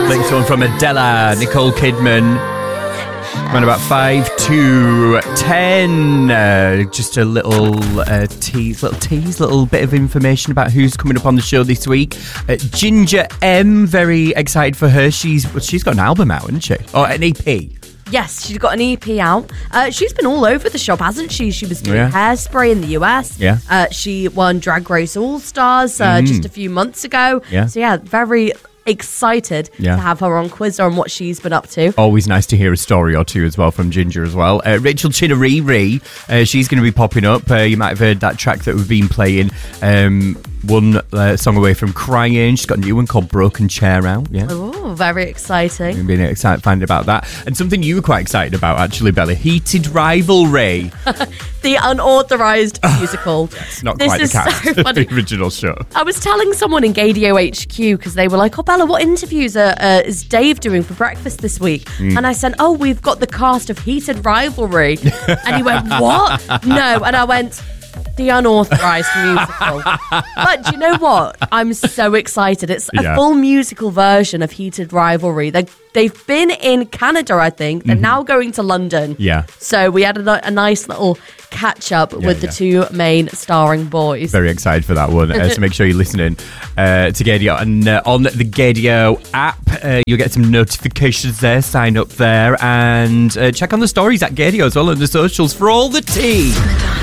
Next one from Adela, Nicole Kidman. Around about 5 to 10. Just a little tease, little bit of information about who's coming up on the show this week. Ginger M, very excited for her. She's got an album out, hasn't she? Or an EP. Yes, she's got an EP out. She's been all over the shop, hasn't she? She was doing Hairspray in the US. Yeah. She won Drag Race All-Stars just a few months ago. Yeah. So yeah, very excited to have her on Quizzer and what she's been up to. Always nice to hear a story or two as well from Ginger as well. Rachel Chinoriri, she's going to be popping up. You might have heard that track that we've been playing. One song away from Crying. She's got a new one called Broken Chair out. Yeah. Oh, very exciting. I've been excited finding about that. And something you were quite excited about, actually, Bella. Heated Rivalry. The unauthorised musical. It's not quite the cast of the original show. I was telling someone in Gadio HQ because they were like, oh, Bella, what interviews is Dave doing for breakfast this week? And I said, oh, we've got the cast of Heated Rivalry. And he went, what? No. And I went, the unauthorised musical. But do you know what? I'm so excited. It's a full musical version of Heated Rivalry. They've been in Canada, I think. They're now going to London. Yeah. So we had a nice little catch up with the two main starring boys. Very excited for that one. So make sure you're listening to Gadio. And on the Gadio app, you'll get some notifications there. Sign up there and check on the stories at Gadio as well on the socials for all the tea.